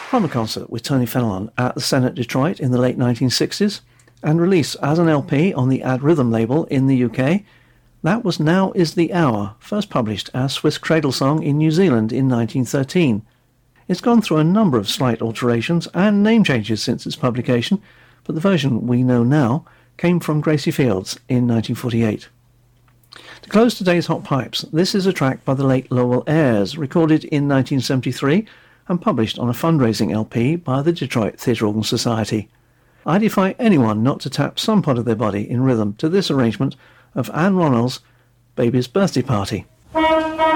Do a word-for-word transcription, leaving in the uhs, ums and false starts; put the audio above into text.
from a concert with Tony Fenelon at the Senate Detroit in the late nineteen sixties, and released as an L P on the Ad Rhythm label in the U K. That was Now Is the Hour, first published as Swiss Cradle Song in New Zealand in nineteen thirteen. It's gone through a number of slight alterations and name changes since its publication, but the version we know now came from Gracie Fields in nineteen forty-eight. To close today's Hot Pipes, this is a track by the late Lowell Ayres, recorded in nineteen seventy-three and published on a fundraising L P by the Detroit Theatre Organ Society. I defy anyone not to tap some part of their body in rhythm to this arrangement of Anne Ronald's Baby's Birthday Party.